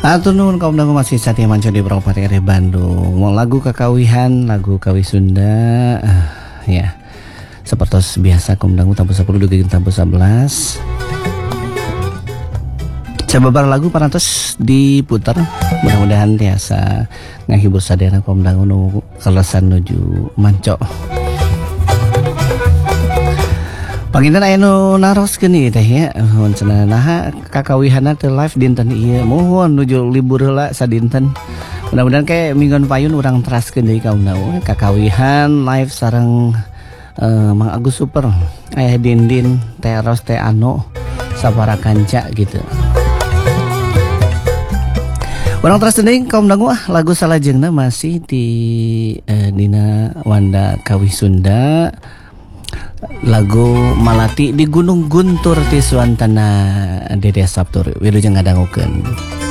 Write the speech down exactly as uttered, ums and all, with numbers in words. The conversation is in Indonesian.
Atur nuhun kaum dangu masih setia manco di Bropat R Bandung. Mau lagu kakawihan, lagu kawi Sunda. Uh, ya. Seperti biasa kaum dangu tabu sepuluh dugi tabu sebelas. Sababar lagu parantos diputar. Mudah-mudahan tiasa ngahibur sadana kaum dangu nu kelesan nuju manco. Panginten aya nu naroskeun ieu teh ya, mun cenah naha kakawihanna teu live dinten ieu, mohon nuju libur heula sadinten. Mudah-mudahan kayak minggon payun urang teraskeun deui kaum dangu kakawihan live sareng uh, Mang Agus Super, aya Dindin, Teh Ros, Teh Ano, sabaraha kanca gitu. Urang teraskeun deui kaum dangu ah lagu salajengna masih di uh, dina Wanda Kawi Sunda. Lagu Malati di Gunung Guntur ti Suantana Dede Sabtur wilujeng ngadangukeun.